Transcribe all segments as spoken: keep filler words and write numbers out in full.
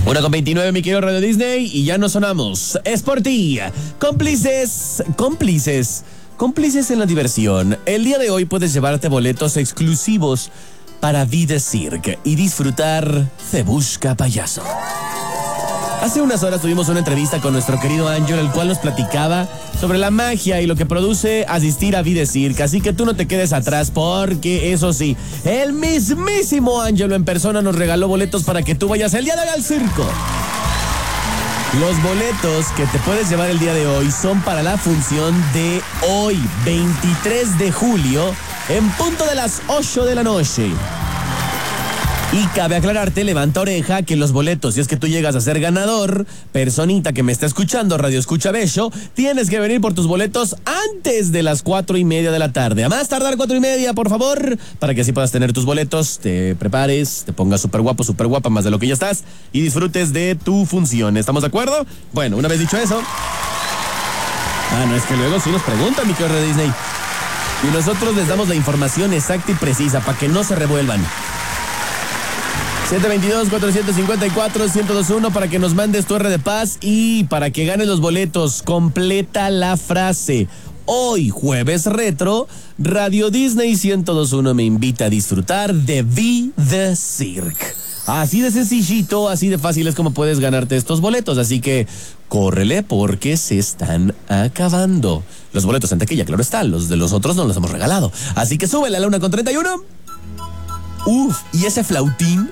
Una con veintinueve, mi querido Radio Disney, y ya nos sonamos. Es por ti. Cómplices, cómplices, cómplices en la diversión. El día de hoy puedes llevarte boletos exclusivos para Vida Cirque y disfrutar Se Busca Payaso. Hace unas horas tuvimos una entrevista con nuestro querido Ángel, el cual nos platicaba sobre la magia y lo que produce asistir a Vida Cirque. Así que tú no te quedes atrás porque, eso sí, el mismísimo Ángelo en persona nos regaló boletos para que tú vayas el día de hoy al circo. Los boletos que te puedes llevar el día de hoy son para la función de hoy, veintitrés de julio, en punto de las ocho de la noche. Y cabe aclararte, levanta oreja, que los boletos, si es que tú llegas a ser ganador, personita que me está escuchando, Radio Escucha Bello, tienes que venir por tus boletos antes de las cuatro y media de la tarde. A más tardar cuatro y media, por favor, para que así puedas tener tus boletos, te prepares, te pongas súper guapo, súper guapa, más de lo que ya estás, y disfrutes de tu función. ¿Estamos de acuerdo? Bueno, una vez dicho eso... Ah, no, es que luego sí nos preguntan, mi querido Disney. Y nosotros les damos la información exacta y precisa para que no se revuelvan. siete dos dos, cuatro cinco cuatro, uno cero dos uno para que nos mandes tu R de paz y para que ganes los boletos. Completa la frase. Hoy, jueves retro, Radio Disney ciento dos punto uno me invita a disfrutar de Vida Cirque. Así de sencillito, así de fácil es como puedes ganarte estos boletos. Así que córrele porque se están acabando. Los boletos en taquilla, claro está. Los de los otros no los hemos regalado. Así que súbele a la una con treinta y uno. Uf, ¿y ese flautín?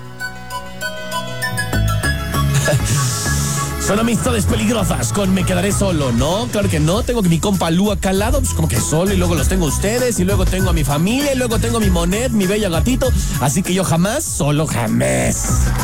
Son amistades peligrosas con Me Quedaré Solo, ¿no? Claro que no, tengo que mi compa Lu acá al lado, pues como que solo, y luego los tengo ustedes, y luego tengo a mi familia, y luego tengo a mi Monet, mi bella gatito, así que yo jamás, solo jamás.